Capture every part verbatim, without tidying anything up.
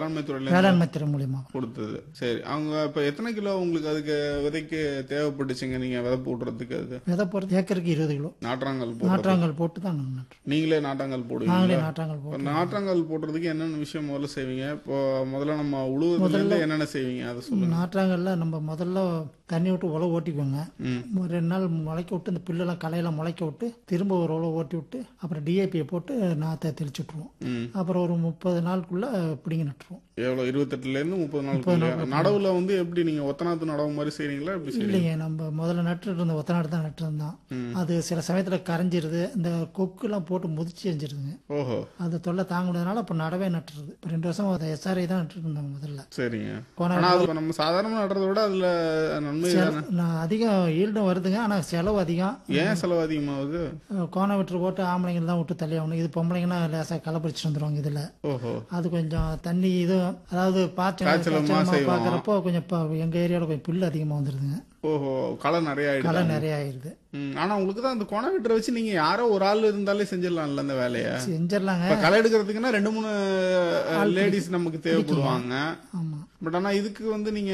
வேளாண்மை துறையில வேளாண்மை துறை மூலியமா கொடுத்தது. சரி, அவங்க இப்ப எத்தனை கிலோ உங்களுக்கு அதுக்கு விதைக்கு தேவைப்பட்டுச்சுங்க நீங்க விதை போடுறதுக்கு? அது விதை போடுறது ஏக்கருக்கு இருபது கிலோ நாற்றாங்கல் போடுறது. நாற்றாங்கல் போட்டு தான் நாங்கள் நட்டுறோம். நீங்களே நாட்டாங்கல் நாங்களே போடுவீங்களா? நாற்றாங்கல் இப்ப போட்டு நாற்றாங்கல் போடுறதுக்கு என்னென்ன விஷயம் முதல்ல செய்வீங்க? இப்போ முதல்ல நம்ம உழுவுறதுல இருந்து என்னென்ன செய்வீங்க அதை சொல்லுங்க. நாற்றாங்கல்ல நம்ம முதல்ல தண்ணி விட்டு உழவு ஓட்டிக்குவோங்க. ம். ஒரு ரெண்டு நாள் முளைக்க விட்டு இந்த புல்லெல்லாம் களையெல்லாம் முளைக்க விட்டு திரும்ப ஒரு உழவு ஓட்டி விட்டு அப்புறம் டிஏபியை போட்டு நாற்றை தெளிச்சு விட்ருவோம். ம். அப்புறம் ஒரு முப்பது நாளுக்குள்ள பிடிங்கி நட்டுருவோம். எவ்வளவு இருபத்தெட்டுல இருந்து முப்பது நாளுக்கு நடவுல வந்து எப்படி நீங்க ஒத்தநாத்து நடவு மாதிரி செய்றீங்களா? எப்படி செய்றீங்க? இல்லைங்க, நம்ம முதல்ல நட்டுட்டு இருந்த ஒத்த நாடு தான் நட்டு இருந்தோம். அது சில சமயத்துல கரைஞ்சிருது, இந்த கொக்குலாம் போட்டு முதிச்சு எரிஞ்சிருதுங்க. ஓஹோ, அது தொல்லை தாங்க முடியாதனால இப்போ நடவே நட்டுருது. இப்போ ரெண்டு வருஷம் அதை எஸ்ஆர்ஐ தான் நட்டுட்டு இருந்தோம் முதல்ல. சரிங்க. கோண ஆனா அது நம்ம சாதாரண நடுறதை விட அதுல நன்மை தானே? நான் அதிகம் ஈல்டும் வருதுங்க, ஆனால் செலவு அதிகம். ஏன் செலவு அதிகமாகுது? கோண விட்டு போட்டு ஆம்பளைங்க தான் விட்டு தள்ளி ஆகணும். இது பொம்பளைங்கன்னா லேசாக களை பிடிச்சிட்டு வந்துடுவாங்க. இதில் ஓஹோ, அது கொஞ்சம் தண்ணி இதுவும் அதாவது காய்ச்சலமா பார்த்து செய்வோம். பார்க்குறப்போ கொஞ்சம் இப்போ எங்கள் ஏரியாவில் கொஞ்சம் புல் அதிகமாக வந்துடுதுங்க. ஓஹோ, களை நிறைய ஆயிடுது. களை நிறைய ஆயிடுது. ம், ஆனா உங்களுக்கு தான் அந்த கொணை வெட்டுற வச்சு நீங்க யாரோ ஒரு ஆள் இருந்தாலே செஞ்சிடலாம்ல அந்த வேலையை. செஞ்சிடலாங்க. இப்ப களை எடுக்கிறதுக்குன்னா ரெண்டு மூணு லேடிஸ் நமக்கு தேவைப்படுவாங்க. ஆமாம். பட் ஆனா இதுக்கு வந்து நீங்க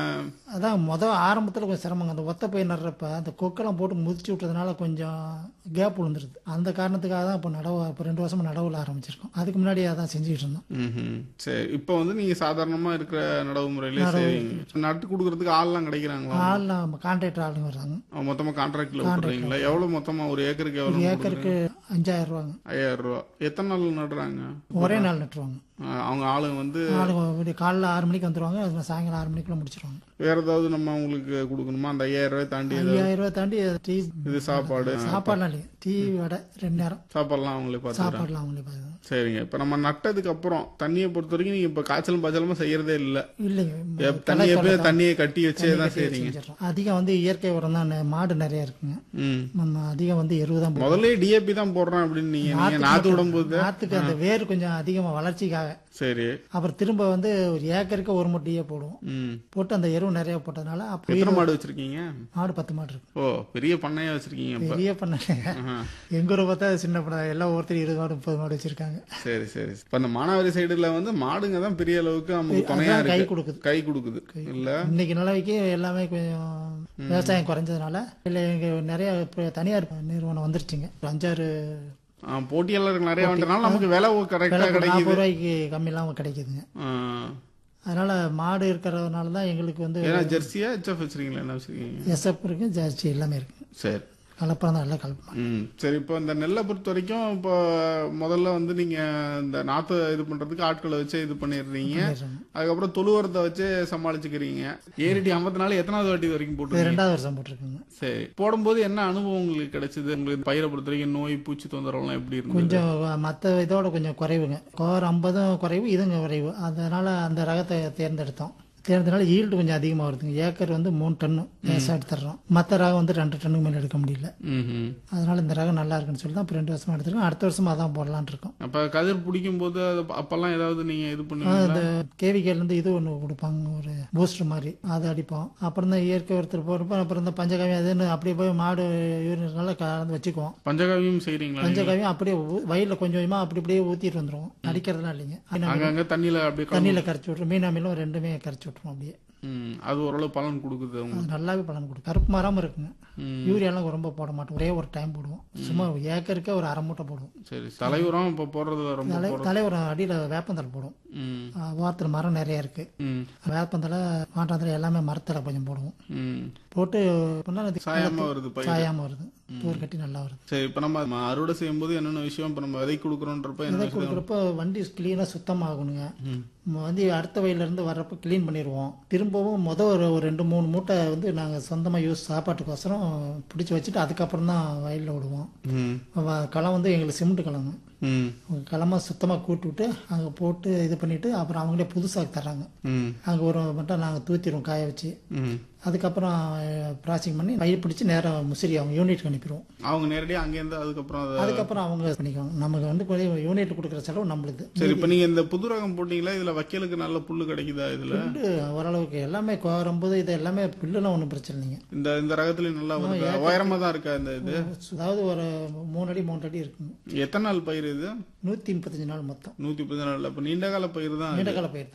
அதான் மொதல் ஆரம்பத்தில் கொஞ்சம் சிரமங்க. அந்த ஒத்த பயிர் நடுறப்ப அந்த கொக்கெல்லாம் போட்டு முதிச்சு விட்டதுனால கொஞ்சம் கேப் விழுந்துருது. அந்த காரணத்துக்காக தான் இப்போ நடவு இப்போ ரெண்டு வருஷமா நடவுல ஆரம்பிச்சிருக்கோம். அதுக்கு முன்னாடி அதான் செஞ்சுக்கிட்டு இருந்தோம். ம்ஹும். சரி, இப்போ வந்து நீங்க சாதாரணமா இருக்கிற நடவு முறையிலே செய்வீங்க. நட்டு கொடுக்கறதுக்கு ஆள்லாம் கிடைக்கிறாங்களா? ஆள் நம்ம கான்ட்ராக்டர் ஆளுங்க வர்றாங்க. அவங்க மொத்தமா கான்ட்ராக்ட்ல விட்டுறீங்களா? எவ்வளவு மொத்தமா ஒரு ஏக்கருக்கு ஒரு எவ்வளவு? ஏக்கருக்கு அஞ்சாயிரம் ரூபாங்க. ஐயாயிரம் ரூபா. எத்தனை நாள் நடுறாங்க? ஒரே நாள் நட்டுருவாங்க. அஹ் அவங்க ஆளுங்க வந்து ஆளுங்க விடிய காலைல ஆறு மணிக்கு வந்துடுவாங்க, அது சாயங்காலம் ஆறு மணிக்குள்ள முடிச்சிருவாங்க. வேற ஏதாவது நம்ம அவங்களுக்கு கொடுக்கணுமா? அந்த ஐயாயிரம் ரூபாய் தாண்டி ஏதாவது ஐயாயிரம் ரூபாய் தாண்டி டீ இது சாப்பாடு சாப்பாடுலாம் இல்லைங்க. டீ வடை ரெண்டு நேரம் சாப்பாடுலாம் அவங்களே பார்த்துக்கிறாங்க. சாப்பாடுலாம் அவங்களே பார்த்து. சரிங்க. இப்ப நம்ம நட்டதுக்கு அப்புறம் தண்ணியை பொறுத்த வரைக்கும் நீங்க இப்ப காய்ச்சலும் பாய்ச்சலுமா செய்யறதே இல்ல. இல்லைங்க, தண்ணி எப்பயும் தண்ணியை கட்டி வச்சே தான் செய்றீங்க. செஞ்சிடறோம். அதிகம் வந்து இயற்கை உரம் தான், மாடு நிறைய இருக்குங்க. ம். நம்ம அதிகம் வந்து எருவு தான் போடுறோம். முதல்ல டிஏபி தான் போடுறேன் அப்படின்னு நீங்க நீங்க நாத்து விடும் போது நாத்துக்கு அந்த வேர் கொஞ்சம் அதிகமா வளர்ச்சிக்காக. சரி. அப்புறம் திரும்ப வந்து ஒரு ஏக்கருக்கு ஒரு முட்டையே போடுவோம். ம். போட்டு அந்த எருவு நிறைய போட்டதுனால அப்ப எத்தனை மாடு வச்சிருக்கீங்க? மாடு பத்து மாடு இருக்கு. ஓ, பெரிய பண்ணையா வச்சிருக்கீங்க இப்ப. பெரிய பண்ண எங்க ஊரை பார்த்தா சின்ன பண்ண, எல்லாம் ஒருத்தர் இருபது மாடு முப்பது மாடு வச்சிருக்காங்க. சரி சரி. இப்ப இந்த மானாவாரி சைடுல வந்து மாடுங்க தான் பெரிய அளவுக்கு நமக்கு துணையா அதான் கை இருக்கு. கொடுக்குது. கை கொடுக்குது இல்ல? இன்னைக்கு நிலவைக்கு எல்லாமே கொஞ்சம் விவசாயம் குறைஞ்சதுனால இல்ல எங்க நிறைய இப்ப தனியார் நிறுவனம் வந்துருச்சுங்க. ஒரு அஞ்சாறு ஆ, போட்டியாளர்கள் நிறைய வந்துட்டனால நமக்கு விலை கரெக்டா நாற்பது கிடைக்குது. ரூபாய்க்கு கம்மி இல்லாம கிடைக்குதுங்க. ஆ. அதனால மாடு இருக்கிறதுனால தான் எங்களுக்கு வந்து ஏன்னா ஜெர்சியா ஹெச்எஃப் வச்சிருக்கீங்களா? என்ன வச்சிருக்கீங்க? எஸ்எப் இருக்கு, ஜாஸ்தி எல்லாமே இருக்கு. சரி. கலப்படம் தான், நல்லா கலப்படம். ம். சரி, இப்போ இந்த நெல்லை பொறுத்த வரைக்கும் இப்போ முதல்ல வந்து நீங்க இந்த நாத்து இது பண்றதுக்கு ஆட்களை வச்சு இது பண்ணிடுறீங்க. அதுக்கப்புறம் தொழு உரத்தை வச்சு சமாளிச்சுக்கிறீங்க. ஏறிடி ஐம்பத்தி நாலு எத்தனாவது வாட்டி வரைக்கும் இது போட்டு? ரெண்டாவது வருஷம் போட்டிருக்குங்க. சரி. போடும்போது என்ன அனுபவம் உங்களுக்கு கிடைச்சது? உங்களுக்கு பயிரை பொறுத்த வரைக்கும் நோய் பூச்சி தொந்தரவுலாம் எப்படி இருந்தது? கொஞ்சம் மற்ற இதோட கொஞ்சம் குறைவுங்க. கோர் ஐம்பதும் குறைவு, இதுங்க குறைவு. அதனால அந்த ரகத்தை தேர்ந்தெடுத்தோம். தேர்ந்தனால ஈல்டு கொஞ்சம் அதிகமாக வருதுங்க. ஏக்கர் வந்து மூணு டன்னு லேசாக எடுத்துடுறோம். மற்ற ரகம் வந்து ரெண்டு டன்னுக்கு மேலே எடுக்க முடியல. ம்ஹும். அதனால இந்த ரகம் நல்லா இருக்குன்னு சொல்லி தான் இப்போ ரெண்டு வருஷமா எடுத்துருக்கோம். அடுத்த வருஷமா அதான் போடலான்னு இருக்கோம். அப்ப கதிர் பிடிக்கும் போது அது அப்பெல்லாம் ஏதாவது நீங்க இது பண்ணுவீங்களா? அந்த கேவிகேலேருந்து இது ஒன்று கொடுப்பாங்க, ஒரு பூஸ்டர் மாதிரி, அதை அடிப்போம். அப்புறம் தான் இயற்கை ஒருத்தர் போகிறப்ப அப்புறம் இந்த பஞ்சகாவி அதுன்னு அப்படியே போய் மாடு யூரினல்ல கலந்து வச்சுக்குவோம். பஞ்சகாவியம் செய்றீங்களா? பஞ்சகாவியம் அப்படியே ஊ- வயல்ல கொஞ்சம் கொஞ்சமாக அப்படி அப்படியே ஊற்றிட்டு வந்துடுவோம். அடிக்கிறதுலாம் இல்லைங்க. அங்கங்க தண்ணியில அப்படியே கலந்து- தண்ணியில் கரைச்சி விட்ருவோம். மீனாமிலும் ரெண்டுமே கரைச்சி விட்ருவோம் அப்படியே. ம். அது ஓரளவு பலன் கொடுக்குது உங்களுக்கு. அது நல்லாவே பலன் கொடுக்கும். கருப்பு மரம் இருக்குங்க. ம். யூரியாலாம் ரொம்ப போட மாட்டோம். ஒரே ஒரு டைம் போடுவோம். சும்மா ஏக்கருக்கே ஒரு அரை மூட்டை போடுவோம். சரி. தலையுரம் இப்போ போடுறது ரொம்ப தலை போடுறது. தலைவர் அடியில் வேப்பந்தலை போடுவோம். ம். வாரத்தில் மரம் நிறைய இருக்கு. ம். வேப்பந்தலை மாட்டாந்தலை எல்லாமே மரத்தில் கொஞ்சம் போடுவோம். ம். போட்டு பண்ணா அது சாயமா வருது பயிர். சாயாம வருது. தூர் கட்டி நல்லா வருது. சரி. இப்ப நம்ம ம- அறுவடை செய்யும்போது என்னென்ன விஷயம் இப்ப நம்ம விதை கொடுக்குறோன்றப்ப என்ன விதை விஷயம்? கொடுக்குறப்ப வண்டி கிளீனாக சுத்தமாகணுங்க. வந்து அடுத்த வயல்லேருந்து வர்றப்ப க்ளீன் பண்ணிடுவோம். திரும்பவும் மொதல் ஒரு ஒரு ரெண்டு மூணு மூட்டை வந்து நாங்கள் சொந்தமாக யூஸ் சாப்பாட்டுக்கோசரம் பிடிச்சி வச்சுட்டு அதுக்கப்புறம் தான் வயலில் விடுவோம். ம். வ- களம் வந்து எங்களுக்கு சிமெண்ட் களங்க. ம். களமாக சுத்தமாக கூட்டி விட்டு அங்கே போட்டு இது பண்ணிவிட்டு அப்புறம் அவங்களே புதுசாக தர்றாங்க. ம். அங்கே ஒரு மட்டும் நாங்கள் தூத்திடுவோம் காய வச்சு. ம். அதுக்கப்புறம் ப்ராசிங் பண்ணி வயிறு பிடிச்சி நேராக முசிறி அவங்க யூனிட்டுக்கு அனுப்பிடுவோம். அவங்க நேரடியாக அங்கேருந்து அதுக்கப்புறம் அதை- அதுக்கப்புறம் அவங்க பண்ணிக்குவாங்க. நமக்கு வந்து யூனிட் கொடுக்குற செலவு நம்மளுது. சரி. இப்ப நீங்க இந்த புது ரகம் போட்டீங்களா? இதுல வைக்கலுக்கு நல்ல புல்லு கிடைக்குதா? இதுல புல்லு ஓரளவுக்கு எல்லாமே கோரும்போது இது எல்லாமே புல்லுலாம் ஒன்றும் பிரச்சனை இல்லைங்க. இந்த இந்த ரகத்துல நல்லா வருதா? உயரமா தான் இருக்கா இந்த இது? அதாவது ஒரு மூணு அடி மூன்று அடி இருக்குங்க. எத்தனை நாள் பயிர் இது? நூற்றி முப்பத்தஞ்சு நாள் மொத்தம். நூத்தி பதினாலு. அப்ப நீண்ட கால பயிர் தான். நீண்டகால பயிர்.